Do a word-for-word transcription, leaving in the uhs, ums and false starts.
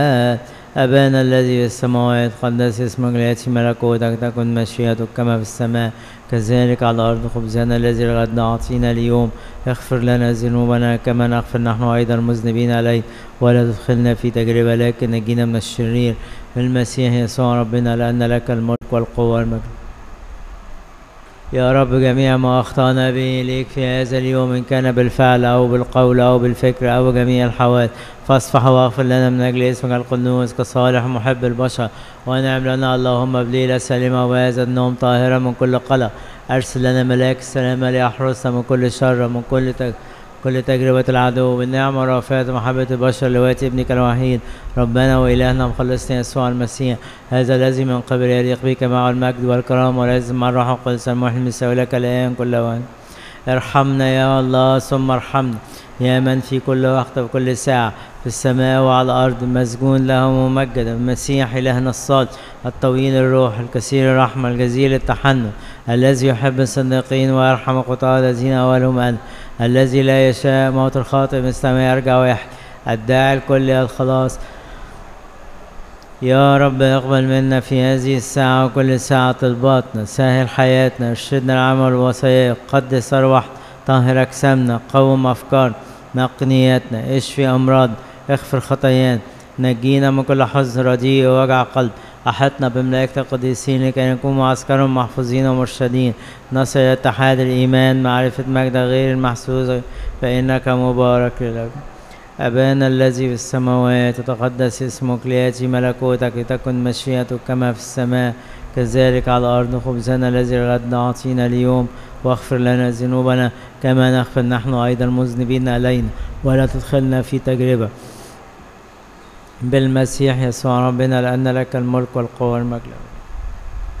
أبانا الذي في السماوات قدس اسمك ليأتي ملكوتك تكن مشيئتك كما في السماء كذلك على الأرض. خبزنا الذي غدنا أعطينا اليوم اغفر لنا ذنوبنا كما نغفر نحن أيضا المذنبين عليك ولا تدخلنا في تجربة لكن نجينا من الشرير بالمسيح يسوع ربنا لأن لك الملك والقوة والمجد. يا رب جميع ما أخطأنا به إليك في هذا اليوم إن كان بالفعل أو بالقول أو بالفكر أو جميع الحوادث فاصفح واغفر لنا من أجل اسمك القدوس كصالح محب البشر وانعم لنا اللهم بليلة سليمة وهذا النوم طاهرة من كل قلق. أرسل لنا ملاك السلامة ليحرسنا من كل شر من كل تج... كل تجربة العدو بالنعمة ورافعة محبة البشر لواتي ابنك الوحيد ربنا وإلهنا مخلصنا يسوع المسيح هذا الذي من قبل يليق بك مع المجد والكرام ولازم مع الروح القدس المحيي المساوي لك الآن كل وان. ارحمنا يا الله ثم ارحمنا يا من في كل وقت وكل ساعة في السماء وعلى الأرض مسجون له ممجد المسيح إلهنا الصالح الطويل الروح الكثير الرحمة الجزيل التحنن الذي يحب الصديقين ويرحم قطاع الذين أولهم أنا الذي لا يشاء موت الخاطئ مثل ما يرجع ويحيى الداعي الكل الخلاص. يا رب اقبل منا في هذه الساعة وكل ساعة طلباتنا سهل حياتنا ارشدنا العمل والوصايا قدس أرواحنا طهر أجسامنا قوم أفكارنا نقي نياتنا اشفي أمراض اغفر خطايانا نجينا من كل حزن رديء ووجع قلب أحطنا بملائكة القديسين لكي نكون معسكرهم محفوظين ومرشدين نصل إلى اتحاد الإيمان معرفة مجد غير المحسوس فإنك مبارك للأبد. أبانا الذي في السماوات يتقدس اسمك ليأتي ملكوتك لتكن مشيئتك كما في السماء كذلك على الأرض. خبزنا الذي غدنا أعطينا اليوم واغفر لنا ذنوبنا كما نغفر نحن أيضا المذنبين علينا ولا تدخلنا في تجربة بالمسيح يسوع ربنا لأن لك الملك والقوة والمجد.